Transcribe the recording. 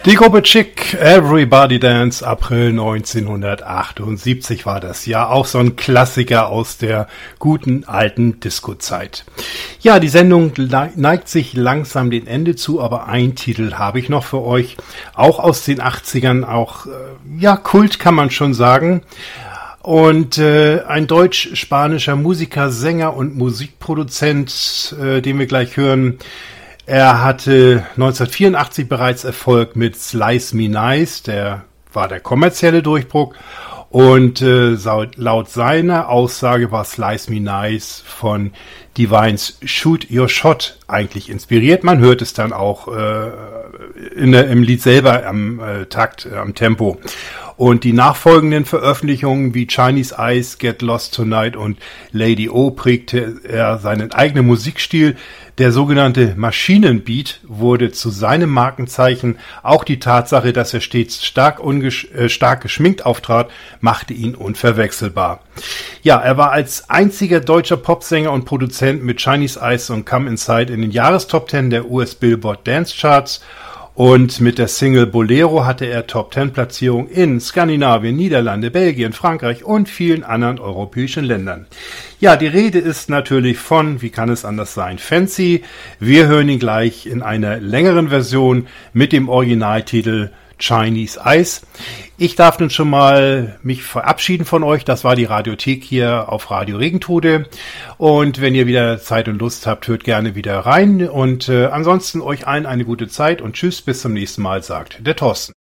Die Gruppe Chic, Everybody Dance, April 1978 war das Jahr. Auch so ein Klassiker aus der guten alten Disco-Zeit. Ja, die Sendung neigt sich langsam dem Ende zu, aber ein Titel habe ich noch für euch. Auch aus den 80ern, auch Kult kann man schon sagen. Und ein deutsch-spanischer Musiker, Sänger und Musikproduzent, den wir gleich hören. Er hatte 1984 bereits Erfolg mit Slice Me Nice, der war der kommerzielle Durchbruch. Und laut seiner Aussage war Slice Me Nice von Divines Shoot Your Shot eigentlich inspiriert. Man hört es dann auch im Lied selber am Takt, am Tempo. Und die nachfolgenden Veröffentlichungen wie Chinese Eyes, Get Lost Tonight und Lady O prägte er seinen eigenen Musikstil. Der sogenannte Maschinenbeat wurde zu seinem Markenzeichen. Auch die Tatsache, dass er stets stark geschminkt auftrat, machte ihn unverwechselbar. Ja, er war als einziger deutscher Popsänger und Produzent mit Chinese Eyes und Come Inside in den Jahrestop 10 der US Billboard Dance Charts. Und mit der Single Bolero hatte er Top-10-Platzierung in Skandinavien, Niederlande, Belgien, Frankreich und vielen anderen europäischen Ländern. Ja, die Rede ist natürlich von, wie kann es anders sein, Fancy. Wir hören ihn gleich in einer längeren Version mit dem Originaltitel Chinese Eyes. Ich darf nun schon mal mich verabschieden von euch. Das war die Radiothek hier auf Radio Regentode. Und wenn ihr wieder Zeit und Lust habt, hört gerne wieder rein. Und ansonsten euch allen eine gute Zeit und tschüss, bis zum nächsten Mal, sagt der Thorsten.